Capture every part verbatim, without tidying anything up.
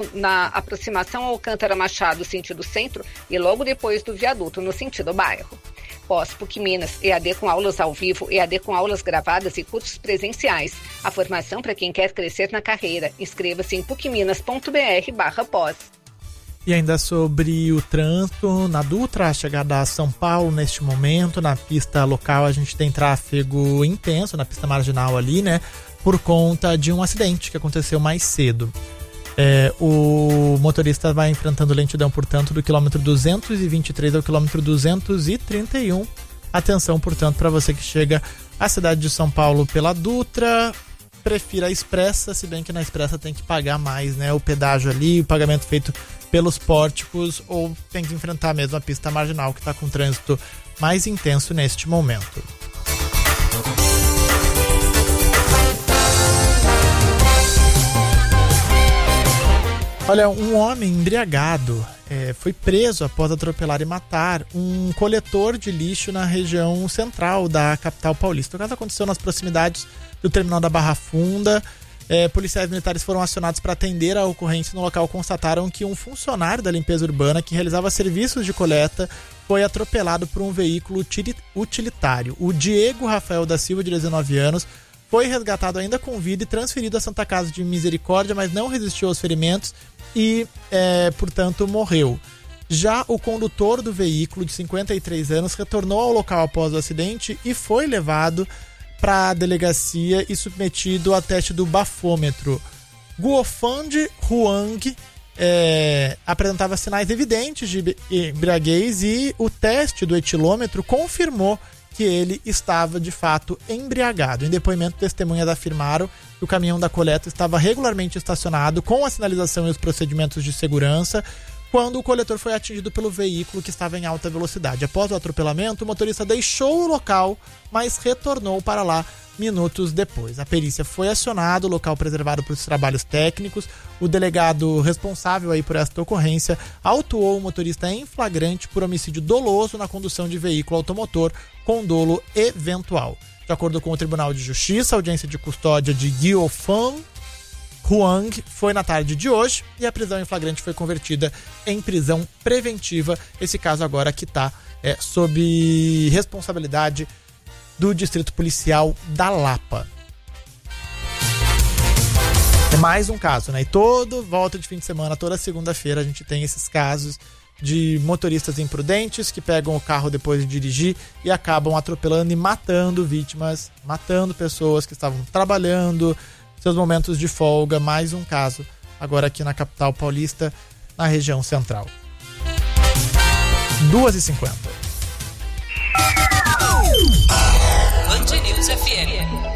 na aproximação ao Alcântara Machado, sentido centro, e logo depois do viaduto, no sentido bairro. Pós-PUC Minas, E A D com aulas ao vivo, E A D com aulas gravadas e cursos presenciais. A formação para quem quer crescer na carreira. Inscreva-se em pucminas.br barra pós. E ainda sobre o trânsito, na Dutra, a chegada a São Paulo neste momento, na pista local a gente tem tráfego intenso, na pista marginal ali, né? Por conta de um acidente que aconteceu mais cedo. É, o motorista vai enfrentando lentidão, portanto, do quilômetro duzentos e vinte e três ao quilômetro duzentos e trinta e um. Atenção, portanto, para você que chega à cidade de São Paulo pela Dutra, prefira a Expressa, se bem que na Expressa tem que pagar mais, né? O pedágio ali, o pagamento feito pelos pórticos, ou tem que enfrentar mesmo a pista marginal, que está com trânsito mais intenso neste momento. Olha, um homem embriagado é, foi preso após atropelar e matar um coletor de lixo na região central da capital paulista. O caso aconteceu nas proximidades do terminal da Barra Funda. É, policiais militares foram acionados para atender a ocorrência. No local constataram que um funcionário da limpeza urbana que realizava serviços de coleta foi atropelado por um veículo utilitário. O Diego Rafael da Silva, de dezenove anos, foi resgatado ainda com vida e transferido à Santa Casa de Misericórdia, mas não resistiu aos ferimentos e, é, portanto, morreu. Já o condutor do veículo, de cinquenta e três anos, retornou ao local após o acidente e foi levado para a delegacia e submetido a teste do bafômetro. Guofeng Huang é, apresentava sinais evidentes de embriaguez e o teste do etilômetro confirmou que ele estava de fato embriagado. Em depoimento, testemunhas afirmaram que o caminhão da coleta estava regularmente estacionado com a sinalização e os procedimentos de segurança quando o coletor foi atingido pelo veículo que estava em alta velocidade. Após o atropelamento, o motorista deixou o local, mas retornou para lá minutos depois. A perícia foi acionada, o local preservado para os trabalhos técnicos. O delegado responsável aí por esta ocorrência autuou o motorista em flagrante por homicídio doloso na condução de veículo automotor com dolo eventual. De acordo com o Tribunal de Justiça, a audiência de custódia de Guofeng Huang foi na tarde de hoje e a prisão em flagrante foi convertida em prisão preventiva. Esse caso agora que está é, sob responsabilidade do Distrito Policial da Lapa. É mais um caso, né? E todo volta de fim de semana, toda segunda-feira a gente tem esses casos de motoristas imprudentes que pegam o carro depois de dirigir e acabam atropelando e matando vítimas, matando pessoas que estavam trabalhando, seus momentos de folga. Mais um caso agora aqui na capital paulista, na região central. duas e cinquenta. Band News F M.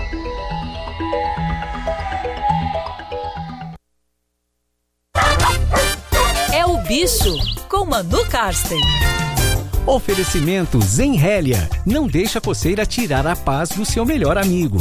É o Bicho, com Manu Karsten. Oferecimento Zenrélia. Não deixa a coceira tirar a paz do seu melhor amigo.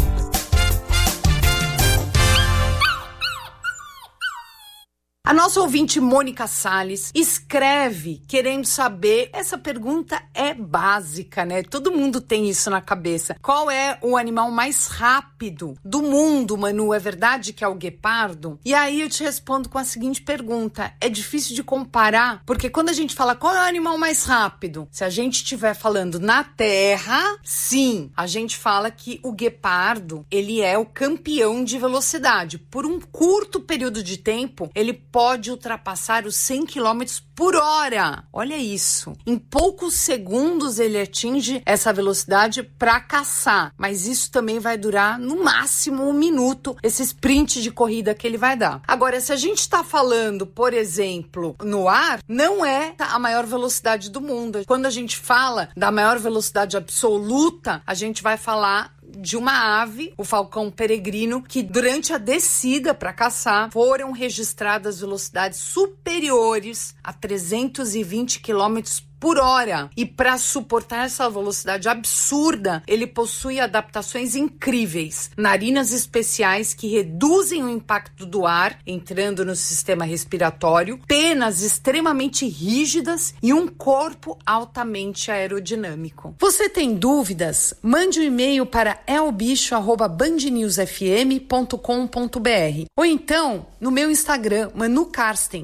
A nossa ouvinte Mônica Salles escreve querendo saber, essa pergunta é básica, né? Todo mundo tem isso na cabeça. Qual é o animal mais rápido do mundo, Manu? É verdade que é o guepardo? E aí eu te respondo com a seguinte pergunta. É difícil de comparar, porque quando a gente fala qual é o animal mais rápido, se a gente estiver falando na Terra, sim, a gente fala que o guepardo, ele é o campeão de velocidade. Por um curto período de tempo, ele pode ultrapassar os cem quilômetros por hora. Olha isso. Em poucos segundos ele atinge essa velocidade para caçar. Mas isso também vai durar no máximo um minuto, esse sprint de corrida que ele vai dar. Agora, se a gente está falando, por exemplo, no ar, não é a maior velocidade do mundo. Quando a gente fala da maior velocidade absoluta, a gente vai falar de uma ave, o falcão peregrino, que durante a descida para caçar foram registradas velocidades superiores a trezentos e vinte quilômetros por hora. E para suportar essa velocidade absurda, ele possui adaptações incríveis. Narinas especiais que reduzem o impacto do ar entrando no sistema respiratório, penas extremamente rígidas e um corpo altamente aerodinâmico. Você tem dúvidas? Mande um e-mail para elbicho arroba band news f m ponto com ponto b r ou então no meu Instagram, Manu Karsten.